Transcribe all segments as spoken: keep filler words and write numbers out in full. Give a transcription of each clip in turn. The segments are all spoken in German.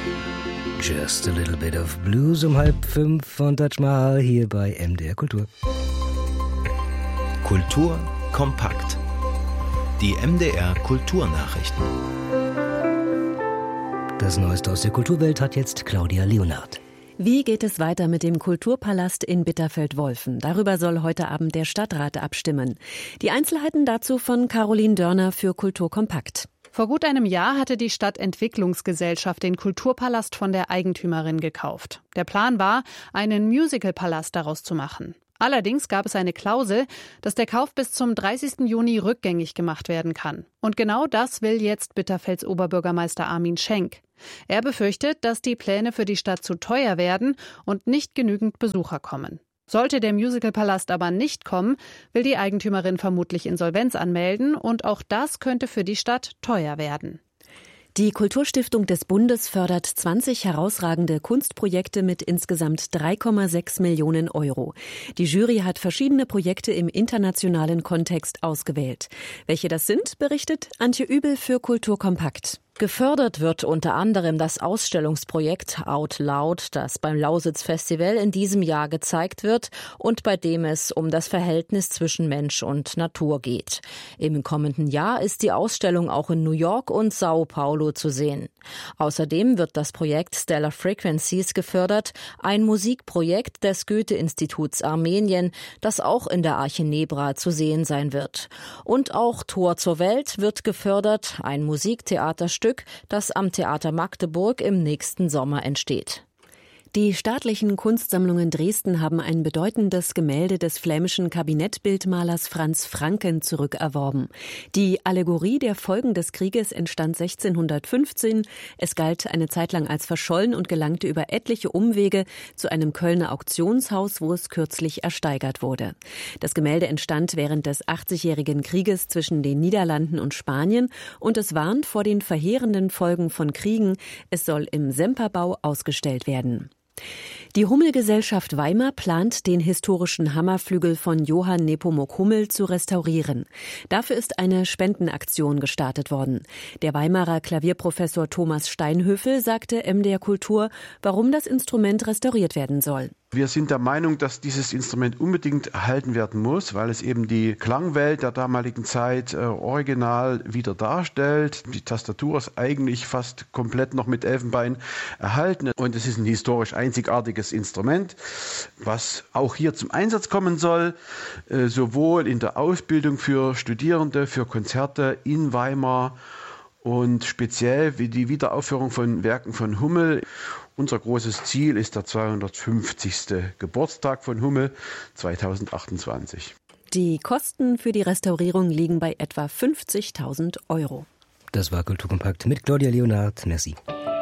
Just a little bit of blues um halb fünf von Taj Mahal hier bei M D R Kultur. Kultur kompakt. Die M D R Kulturnachrichten. Das Neueste aus der Kulturwelt hat jetzt Claudia Leonhardt. Wie geht es weiter mit dem Kulturpalast in Bitterfeld-Wolfen? Darüber soll heute Abend der Stadtrat abstimmen. Die Einzelheiten dazu von Caroline Dörner für Kultur kompakt. Vor gut einem Jahr hatte die Stadtentwicklungsgesellschaft den Kulturpalast von der Eigentümerin gekauft. Der Plan war, einen Musicalpalast daraus zu machen. Allerdings gab es eine Klausel, dass der Kauf bis zum dreißigsten Juni rückgängig gemacht werden kann. Und genau das will jetzt Bitterfelds Oberbürgermeister Armin Schenk. Er befürchtet, dass die Pläne für die Stadt zu teuer werden und nicht genügend Besucher kommen. Sollte der Musicalpalast aber nicht kommen, will die Eigentümerin vermutlich Insolvenz anmelden und auch das könnte für die Stadt teuer werden. Die Kulturstiftung des Bundes fördert zwanzig herausragende Kunstprojekte mit insgesamt drei Komma sechs Millionen Euro. Die Jury hat verschiedene Projekte im internationalen Kontext ausgewählt. Welche das sind, berichtet Antje Übel für Kultur kompakt. Gefördert wird unter anderem das Ausstellungsprojekt Out Loud, das beim Lausitz-Festival in diesem Jahr gezeigt wird und bei dem es um das Verhältnis zwischen Mensch und Natur geht. Im kommenden Jahr ist die Ausstellung auch in New York und Sao Paulo zu sehen. Außerdem wird das Projekt Stellar Frequencies gefördert, ein Musikprojekt des Goethe-Instituts Armenien, das auch in der Arche Nebra zu sehen sein wird. Und auch Tor zur Welt wird gefördert, ein Musiktheaterstück, das am Theater Magdeburg im nächsten Sommer entsteht. Die staatlichen Kunstsammlungen Dresden haben ein bedeutendes Gemälde des flämischen Kabinettbildmalers Franz Franken zurückerworben. Die Allegorie der Folgen des Krieges entstand sechzehnhundertfünfzehn. Es galt eine Zeit lang als verschollen und gelangte über etliche Umwege zu einem Kölner Auktionshaus, wo es kürzlich ersteigert wurde. Das Gemälde entstand während des achtzigjährigen Krieges zwischen den Niederlanden und Spanien und es warnt vor den verheerenden Folgen von Kriegen. Es soll im Semperbau ausgestellt werden. Die Hummel-Gesellschaft Weimar plant, den historischen Hammerflügel von Johann Nepomuk Hummel zu restaurieren. Dafür ist eine Spendenaktion gestartet worden. Der Weimarer Klavierprofessor Thomas Steinhöfel sagte M D R Kultur, warum das Instrument restauriert werden soll. Wir sind der Meinung, dass dieses Instrument unbedingt erhalten werden muss, weil es eben die Klangwelt der damaligen Zeit äh, original wieder darstellt. Die Tastatur ist eigentlich fast komplett noch mit Elfenbein erhalten und es ist ein historisch einzigartiges Instrument, was auch hier zum Einsatz kommen soll, äh, sowohl in der Ausbildung für Studierende, für Konzerte in Weimar und speziell wie die Wiederaufführung von Werken von Hummel. Unser großes Ziel ist der zweihundertfünfzigste Geburtstag von Hummel zweitausendachtundzwanzig. Die Kosten für die Restaurierung liegen bei etwa fünfzigtausend Euro. Das war Kulturkompakt mit Claudia Leonhardt. Merci.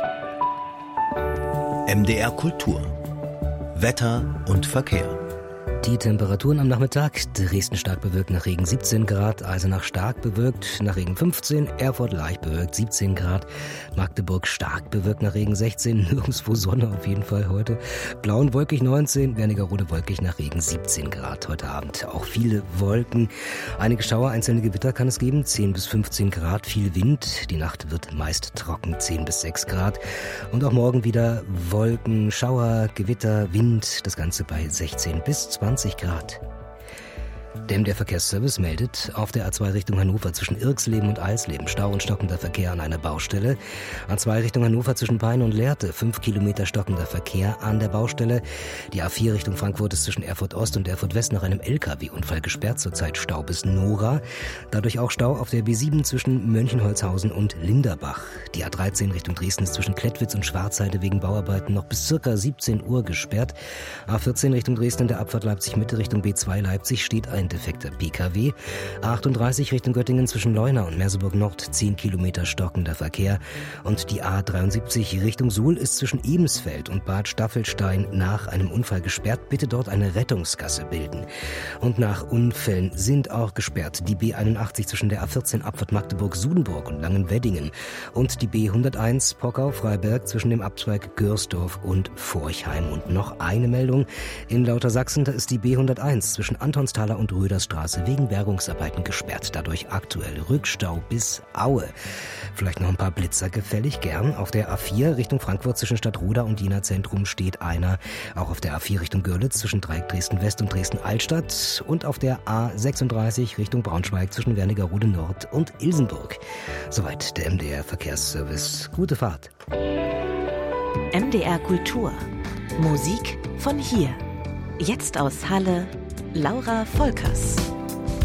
M D R Kultur. Wetter und Verkehr. Die Temperaturen am Nachmittag: Dresden stark bewölkt, nach Regen siebzehn Grad, Eisenach stark bewölkt, nach Regen fünfzehn, Erfurt leicht bewölkt, siebzehn Grad, Magdeburg stark bewölkt, nach Regen sechzehn, nirgendwo Sonne auf jeden Fall heute, blau und wolkig neunzehn, Wernigerode wolkig, nach Regen siebzehn Grad heute Abend. Auch viele Wolken, einige Schauer, einzelne Gewitter kann es geben, zehn bis fünfzehn Grad, viel Wind, die Nacht wird meist trocken, zehn bis sechs Grad und auch morgen wieder Wolken, Schauer, Gewitter, Wind, das Ganze bei sechzehn bis zwanzig Grad. Der M D R Verkehrsservice meldet, auf der A zwei Richtung Hannover zwischen Irxleben und Eisleben Stau und stockender Verkehr an einer Baustelle. A zwei Richtung Hannover zwischen Peine und Lehrte fünf Kilometer stockender Verkehr an der Baustelle. Die A vier Richtung Frankfurt ist zwischen Erfurt Ost und Erfurt West nach einem L K W-Unfall gesperrt, zurzeit Stau bis Nora. Dadurch auch Stau auf der B sieben zwischen Mönchenholzhausen und Linderbach. Die A dreizehn Richtung Dresden ist zwischen Klettwitz und Schwarzheide wegen Bauarbeiten noch bis circa siebzehn Uhr gesperrt. A vierzehn Richtung Dresden in der Abfahrt Leipzig-Mitte Richtung B zwei Leipzig steht ein defekter P K W. A achtunddreißig Richtung Göttingen zwischen Leuna und Merseburg Nord zehn Kilometer stockender Verkehr. Und die A dreiundsiebzig Richtung Suhl ist zwischen Ebensfeld und Bad Staffelstein nach einem Unfall gesperrt. Bitte dort eine Rettungsgasse bilden. Und nach Unfällen sind auch gesperrt die B einundachtzig zwischen der A vierzehn Abfahrt Magdeburg-Sudenburg und Langenweddingen und die B hunderteins Pockau-Freiberg zwischen dem Abzweig Görsdorf und Forchheim. Und noch eine Meldung in Lautersachsen, da ist die B hunderteins zwischen Antonstaler und Kurt-Röders-Straße wegen Bergungsarbeiten gesperrt. Dadurch aktuell Rückstau bis Aue. Vielleicht noch ein paar Blitzer gefällig, gern. Auf der A vier Richtung Frankfurt zwischen Stadtruda und Jena Zentrum steht einer. Auch auf der A vier Richtung Görlitz zwischen Dreieck Dresden-West und Dresden-Altstadt. Und auf der A sechsunddreißig Richtung Braunschweig zwischen Wernigerode Nord und Ilsenburg. Soweit der M D R Verkehrsservice. Gute Fahrt. M D R Kultur. Musik von hier. Jetzt aus Halle, Laura Volkers.